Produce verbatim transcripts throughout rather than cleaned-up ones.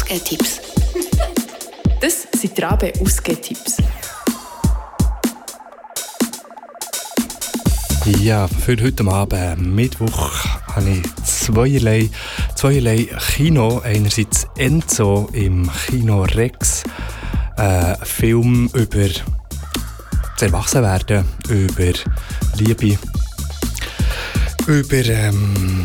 Ausgehtipps. Das sind die Rabe Ausgehtipps. Ja, für heute Abend, Mittwoch, habe ich zweierlei, zweierlei Kino. Einerseits Enzo im Kino Rex. Ein Film über das Erwachsenwerden, über Liebe, über... Ähm,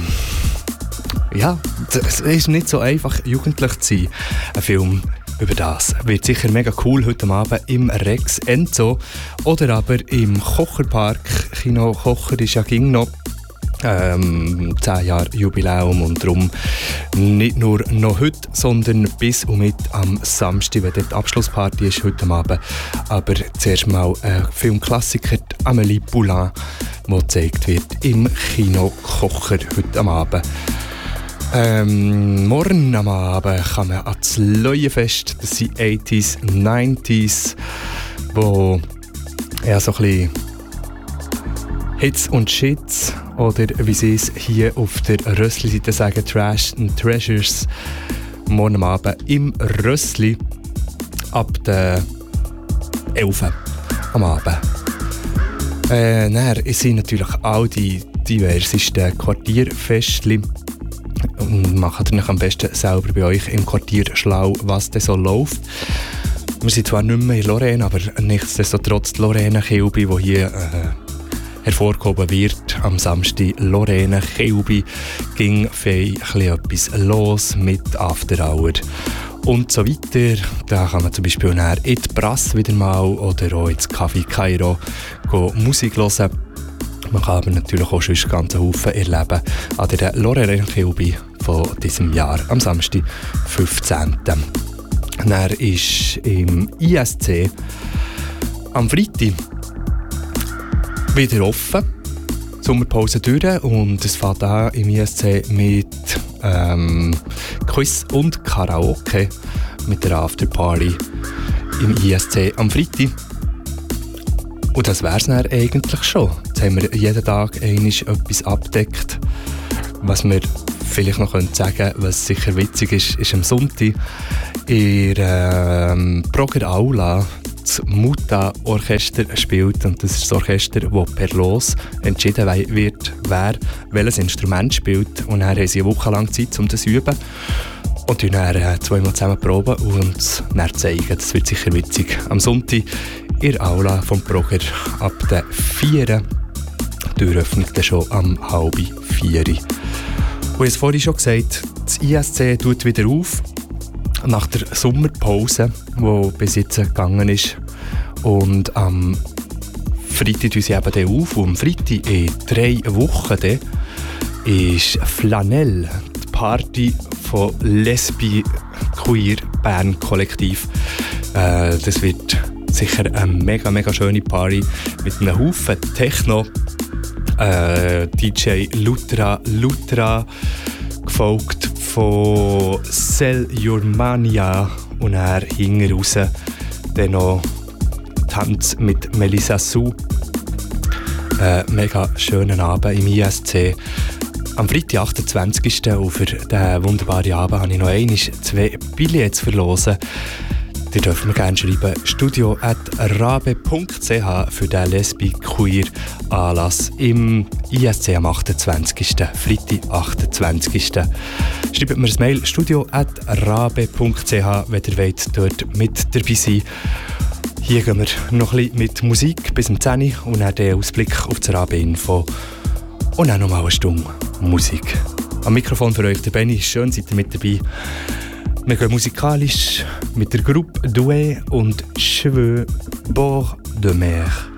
ja, es ist nicht so einfach, jugendlich zu sein. Ein Film über das wird sicher mega cool heute Abend im Rex Enzo oder aber im Kocherpark. Kino Kocher ist ja ging noch ähm, zehn Jahre Jubiläum und darum nicht nur noch heute, sondern bis und mit am Samstag, wenn dort die Abschlussparty ist heute Abend. Aber zuerst mal ein Filmklassiker, Amélie Poulain, der gezeigt wird im Kino Kocher heute Abend. Ähm, morgen am Abend kann man ans Leuenfest, das sind achtziger, neunziger, wo ja, so ein bisschen Hits und Shits, oder wie sie es hier auf der Rössli-Seite sagen, Trash and Treasures, morgen am Abend im Rössli ab der elf am Abend. Äh, dann sind natürlich all die diversesten Quartierfestchen. Und macht ihr euch am besten selber bei euch im Quartier schlau, was denn so läuft. Wir sind zwar nicht mehr in Lorraine, aber nichtsdestotrotz die Lorraine Kilby, die hier äh, hervorgehoben wird. Am Samstag Lorraine Kilby ging fein etwas los mit After Hour und so weiter. Da kann man zum Beispiel in die Brass wieder mal oder auch ins Café Kairo Musik hören. Man kann aber natürlich auch schon ganze Haufen erleben an der Lorraine Kilby von diesem Jahr am Samstag, fünfzehnten Dann ist im I S C am Freitag wieder offen, die Sommerpause durch, und es fängt an im I S C mit ähm, Quiz und Karaoke mit der Afterparty im I S C am Freitag. Und das wäre es dann eigentlich schon. Jetzt haben wir jeden Tag einmal etwas abgedeckt. Was wir vielleicht noch sagen können, was sicher witzig ist, ist am Sonntag in der ähm, Progger Aula das Muta-Orchester spielt. Und das ist das Orchester, das per Los entschieden wird, wer welches Instrument spielt. Und dann haben sie eine Woche lang Zeit, um das zu üben. Und dann äh, zweimal zusammen proben und dann zeigen. Das wird sicher witzig. Am Sonntag in der Aula vom Progger ab der vier. Die Tür öffnet dann schon am halb vier. Und ich habe es vorhin schon gesagt, das I S C tut wieder auf. Nach der Sommerpause, die bis jetzt gegangen ist. Und am Freitag tun sie eben dann auf. Und am Freitag in drei Wochen dann ist Flanell, die Party von Lesbi Queer Bern Kollektiv. Äh, das wird sicher eine mega, mega schöne Party mit einem Haufen Techno. Äh, D J Lutra Lutra, gefolgt von Sell Your Mania und dann hinten raus dann noch Tanz mit Melissa Su. Äh, mega schönen Abend im I S C. Am Freitag, achtundzwanzigsten Und für diesen wunderbaren Abend habe ich noch einmal zwei Billets verlosen. Ihr dürft mir gerne schreiben, studio at rabe punkt c h für den Lesbi-Queer-Anlass im I S C am achtundzwanzigsten Freitag, achtundzwanzigsten Schreibt mir ein Mail, studio at rabe punkt c h, wenn ihr wollt, dort mit dabei sein. Hier gehen wir noch ein bisschen mit Musik bis um zehn Uhr und dann den Ausblick auf das Rabe-Info. Und dann noch mal eine Stunde Musik. Am Mikrofon für euch der Benni, schön seid ihr mit dabei. Wir gehen musikalisch mit der Gruppe Douai und Cheveux Bord de Mer.